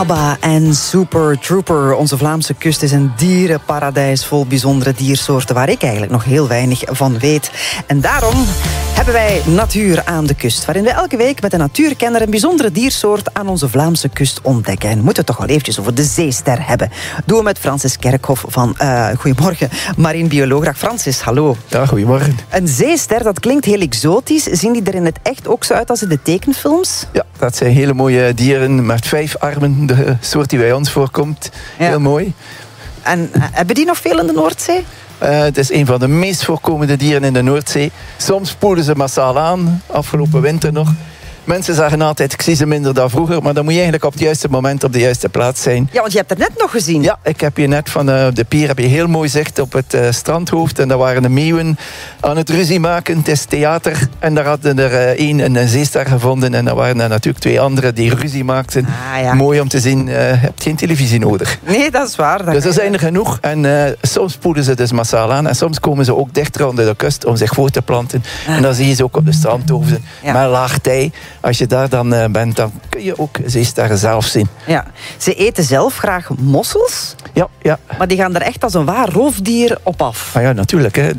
ABBA en Super Trooper. Onze Vlaamse kust is een dierenparadijs vol bijzondere diersoorten waar ik eigenlijk nog heel weinig van weet. En daarom hebben wij Natuur aan de Kust, waarin we elke week met een natuurkenner een bijzondere diersoort aan onze Vlaamse kust ontdekken. En we moeten het toch wel eventjes over de zeester hebben. Doen we met Francis Kerkhoff van Goedemorgen, marinebioloog. Dag Francis, hallo. Ja, goedemorgen. Een zeester, dat klinkt heel exotisch. Zien die er in het echt ook zo uit als in de tekenfilms? Ja, dat zijn hele mooie dieren met 5 armen. De soort die bij ons voorkomt. Ja. Heel mooi. En hebben die nog veel in de Noordzee? Het is een van de meest voorkomende dieren in de Noordzee. Soms spoelen ze massaal aan, afgelopen winter nog. Mensen zeggen altijd, ik zie ze minder dan vroeger, maar dan moet je eigenlijk op het juiste moment op de juiste plaats zijn. Ja, want je hebt het net nog gezien. Ja, ik heb hier net van de pier heb je heel mooi zicht op het strandhoofd. En daar waren de meeuwen aan het ruzie maken. Het is theater. En daar hadden er een zeester gevonden. En daar waren er natuurlijk 2 anderen die ruzie maakten. Ja. Mooi om te zien. Je hebt geen televisie nodig. Nee, dat is waar. Dus er zijn er genoeg. En soms spoelen ze dus massaal aan. En soms komen ze ook dichter onder de kust om zich voor te planten. En dan zie je ze ook op de strandhoofden. Ja. Met laag tij. Als je daar dan bent, dan kun je ook zeestaren zelf zien. Ja. Ze eten zelf graag mossels. Ja. Maar die gaan er echt als een waar roofdier op af. Ah ja, natuurlijk. Hè.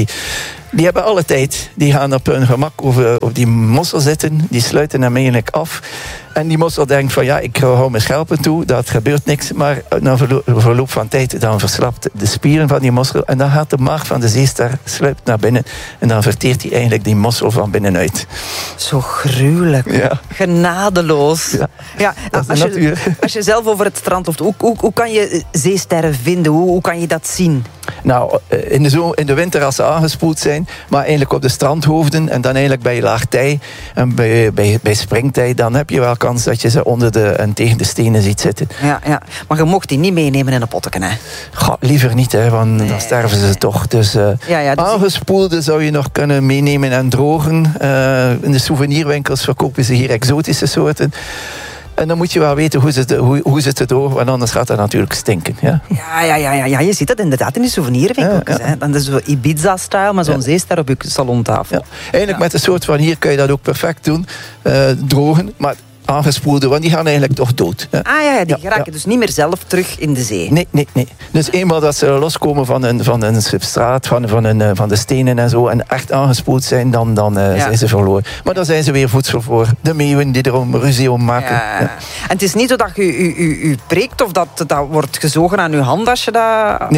Die hebben alle tijd. Die gaan op hun gemak op die mossel zitten. Die sluiten hem eigenlijk af. En die mossel denkt van ja, ik hou mijn schelpen toe. Dat gebeurt niks. Maar na verloop van tijd dan verslapt de spieren van die mossel. En dan gaat de maag van de zeester sluipt naar binnen. En dan verteert hij eigenlijk die mossel van binnenuit. Zo gruwelijk. Ja. Genadeloos. Ja, dat is de natuur. Als je zelf over het strand loopt, hoe kan je zeesterren vinden? Hoe kan je dat zien? Nou, in de winter als ze aangespoeld zijn, maar eigenlijk op de strandhoofden en dan eigenlijk bij laag tij en bij springtij, dan heb je wel kans dat je ze onder en tegen de stenen ziet zitten. Ja. Maar je mocht die niet meenemen in een potteken, hè? Goh, liever niet, hè, want dan sterven ze toch. Dus, dus aangespoelde zou je nog kunnen meenemen en drogen. In de souvenirwinkels verkopen ze hier exotische soorten. En dan moet je wel weten hoe ze te drogen, want anders gaat dat natuurlijk stinken. Ja, je ziet dat inderdaad in die souvenirwinkels. Ja. Dan is zo Ibiza-style, maar zo'n zeester op je salontafel. Ja. Eigenlijk met een soort van hier kun je dat ook perfect doen. Drogen, maar aangespoelde, want die gaan eigenlijk toch dood. Ja. Die geraken dus niet meer zelf terug in de zee. Nee. Dus eenmaal dat ze loskomen van een substraat, van de stenen en zo, en echt aangespoeld zijn, dan zijn ze verloren. Maar dan zijn ze weer voedsel voor de meeuwen die er ruzie om maken. Ja. En het is niet zo dat je u preekt of dat wordt gezogen aan uw hand als je dat...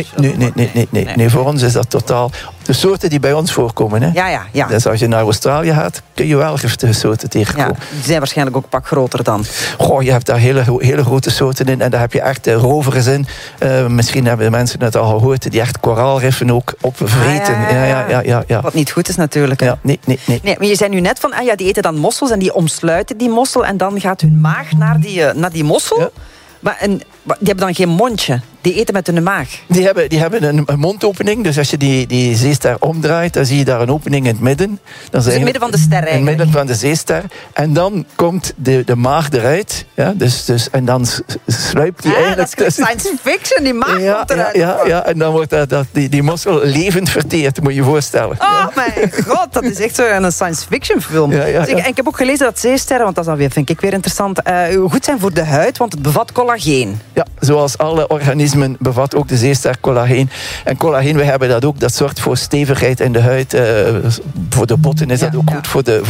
Nee, voor ons is dat totaal... De soorten die bij ons voorkomen. Hè? Ja. Dus als je naar Australië gaat, kun je wel giftige soorten tegenkomen. Ja, die zijn waarschijnlijk ook een pak groter dan. Goh, je hebt daar hele grote soorten in. En daar heb je echt rovers in. Misschien hebben mensen het al gehoord, die echt koraalriffen ook opvreten. Ja. Wat niet goed is natuurlijk. Hè? Ja, nee. Maar je zei nu net van, die eten dan mossels en die omsluiten die mossel en dan gaat hun maag naar die mossel. Ja. Maar die hebben dan geen mondje. Die eten met hun maag. Die hebben een mondopening. Dus als je die zeester omdraait, dan zie je daar een opening in het midden. Dus in het midden van de ster eigenlijk. In het midden van de zeester. En dan komt de maag eruit. Ja, dus, en dan sluipt die eigenlijk... Dat is science fiction, die maag komt eruit. Ja, en dan wordt die mossel levend verteerd, moet je je voorstellen. Oh mijn god, dat is echt zo een science fiction film. Ja. En ik heb ook gelezen dat zeesterren, want dat vind ik weer interessant, goed zijn voor de huid, want het bevat collageen. Ja, zoals alle organismen bevat ook de zeester collageen. En collageen, we hebben dat ook, dat zorgt voor stevigheid in de huid. Voor de botten is dat ook goed,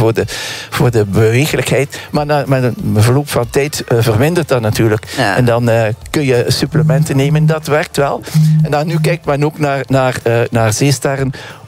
voor de bewegelijkheid. Maar met een verloop van tijd vermindert dat natuurlijk. Ja. En dan kun je supplementen nemen, dat werkt wel. En dan nu kijkt men ook naar zeesterren,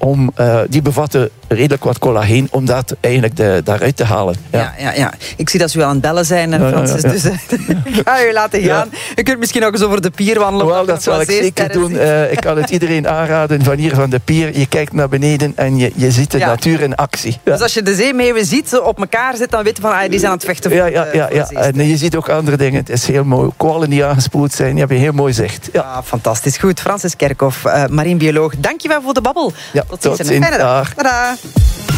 die bevatten redelijk wat collageen, om dat eigenlijk daaruit te halen. Ja. Ik zie dat ze u aan het bellen zijn, Francis, dus ik ga u laten gaan. Je kunt misschien ook eens over de pier wandelen. Wel, dat zal ik zeker doen. Ik kan het iedereen aanraden, van hier van de pier. Je kijkt naar beneden en je ziet de natuur in actie. Ja. Dus als je de zeemeeuwen ziet, ze op elkaar zitten, dan weet je van, die zijn aan het vechten voor de en je ziet ook andere dingen. Het is heel mooi. Kwallen die aangespoeld zijn, je hebt een heel mooi zicht. Ja. Fantastisch. Goed, Francis Kerkhoff, marinebioloog. Dankjewel voor de babbel. Ja, tot ziens. Fijne dag. Tada.